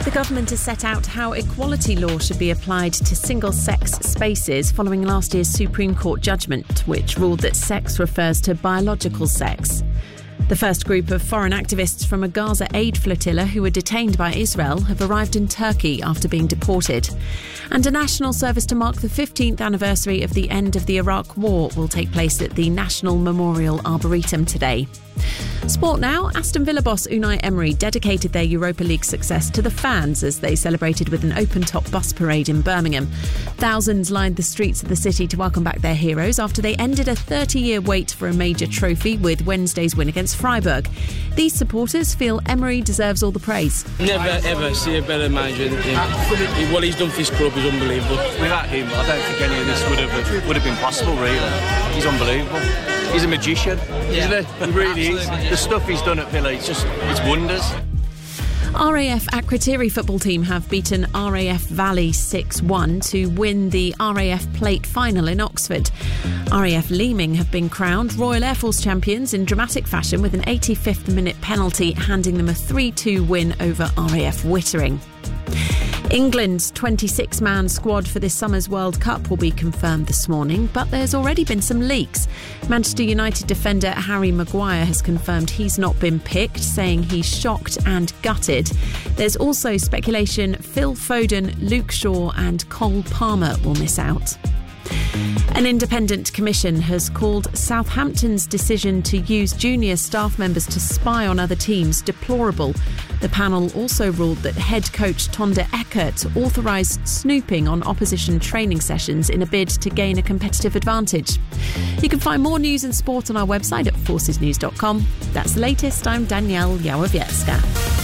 The government has set out how equality law should be applied to single-sex spaces following last year's Supreme Court judgment, which ruled that sex refers to biological sex. The first group of foreign activists from a Gaza aid flotilla who were detained by Israel have arrived in Turkey after being deported. And a national service to mark the 15th anniversary of the end of the Iraq War will take place at the National Memorial Arboretum today. Sport now. Aston Villa boss Unai Emery dedicated their Europa League success to the fans as they celebrated with an open-top bus parade in Birmingham. Thousands lined the streets of the city to welcome back their heroes after they ended a 30-year wait for a major trophy with Wednesday's win against Freiburg. These supporters feel Emery deserves all the praise. Never ever see a better manager than him. What he's done for his club is unbelievable. Without him, I don't think any of this would have been possible, really. He's unbelievable. He's a magician, isn't he? He really is. The stuff he's done at Villa, it's wonders. RAF Akrotiri football team have beaten RAF Valley 6-1 to win the RAF Plate final in Oxford. RAF Leeming have been crowned Royal Air Force champions in dramatic fashion with an 85th minute penalty handing them a 3-2 win over RAF Wittering. England's 26-man squad for this summer's World Cup will be confirmed this morning, but there's already been some leaks. Manchester United defender Harry Maguire has confirmed he's not been picked, saying he's shocked and gutted. There's also speculation Phil Foden, Luke Shaw and Cole Palmer will miss out. An independent commission has called Southampton's decision to use junior staff members to spy on other teams deplorable. The panel also ruled that head coach Tonda Eckert authorised snooping on opposition training sessions in a bid to gain a competitive advantage. You can find more news and sport on our website at forcesnews.com. That's the latest. I'm Danielle Yałowiecka.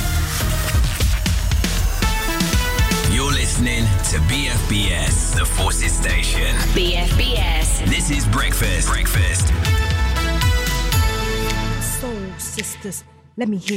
You're listening to BFBS, the Forces Station. BFBS. This is Breakfast. Soul sisters, let me hear